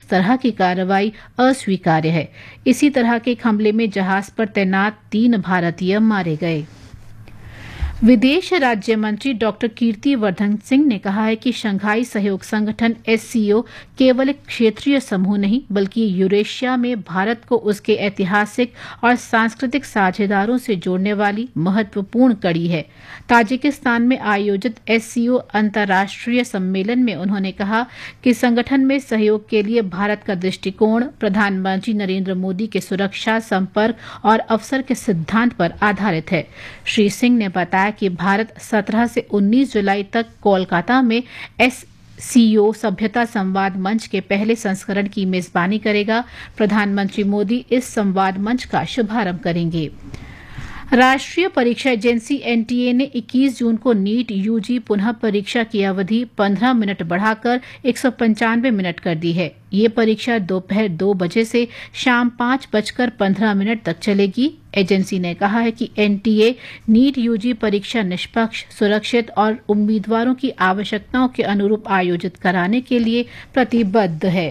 तरह की कार्रवाई अस्वीकार्य है। इसी तरह के एक हमले में जहाज पर तैनात 3 भारतीय मारे गए। विदेश राज्य मंत्री डॉक्टर कीर्ति वर्धन सिंह ने कहा है कि शंघाई सहयोग संगठन SCO केवल एक क्षेत्रीय समूह नहीं बल्कि यूरेशिया में भारत को उसके ऐतिहासिक और सांस्कृतिक साझेदारों से जोड़ने वाली महत्वपूर्ण कड़ी है। ताजिकिस्तान में आयोजित SCO अंतर्राष्ट्रीय सम्मेलन में उन्होंने कहा कि संगठन में सहयोग के लिए भारत का दृष्टिकोण प्रधानमंत्री नरेंद्र मोदी के सुरक्षा, संपर्क और अवसर के सिद्धांत पर आधारित है। श्री सिंह ने बताया कि भारत 17 से 19 जुलाई तक कोलकाता में SCO सभ्यता संवाद मंच के पहले संस्करण की मेजबानी करेगा। प्रधानमंत्री मोदी इस संवाद मंच का शुभारंभ करेंगे। राष्ट्रीय परीक्षा एजेंसी NTA ने 21 जून को नीट UG पुनः परीक्षा की अवधि 15 मिनट बढ़ाकर 195 मिनट कर दी है। ये परीक्षा दोपहर 2 बजे से शाम 5:15 तक चलेगी। एजेंसी ने कहा है कि NTA नीट UG परीक्षा निष्पक्ष, सुरक्षित और उम्मीदवारों की आवश्यकताओं के अनुरूप आयोजित कराने के लिए प्रतिबद्ध है।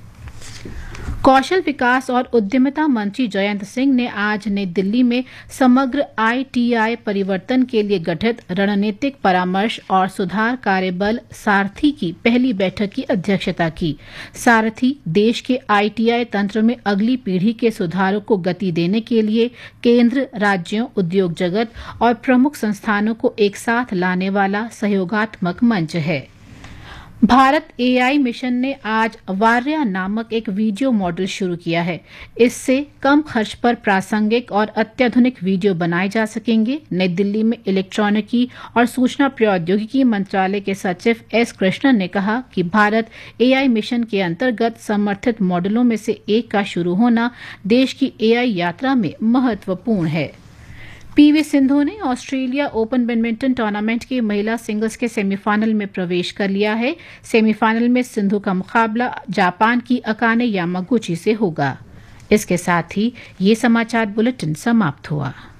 कौशल विकास और उद्यमिता मंत्री जयंत सिंह ने आज नई दिल्ली में समग्र ITI परिवर्तन के लिए गठित रणनीतिक परामर्श और सुधार कार्यबल सारथी की पहली बैठक की अध्यक्षता की। सारथी देश के ITI तंत्र में अगली पीढ़ी के सुधारों को गति देने के लिए केंद्र, राज्यों, उद्योग जगत और प्रमुख संस्थानों को एक साथ लाने वाला सहयोगात्मक मंच है। भारत AI मिशन ने आज वार्या नामक एक वीडियो मॉडल शुरू किया है। इससे कम खर्च पर प्रासंगिक और अत्याधुनिक वीडियो बनाए जा सकेंगे। नई दिल्ली में इलेक्ट्रॉनिकी और सूचना प्रौद्योगिकी मंत्रालय के सचिव S कृष्णन ने कहा कि भारत AI मिशन के अंतर्गत समर्थित मॉडलों में से एक का शुरू होना देश की AI यात्रा में महत्वपूर्ण है। PV सिंधु ने ऑस्ट्रेलिया ओपन बैडमिंटन टूर्नामेंट के महिला सिंगल्स के सेमीफाइनल में प्रवेश कर लिया है। सेमीफाइनल में सिंधु का मुकाबला जापान की अकाने यामागुची से होगा। इसके साथ ही ये समाचार बुलेटिन समाप्त हुआ।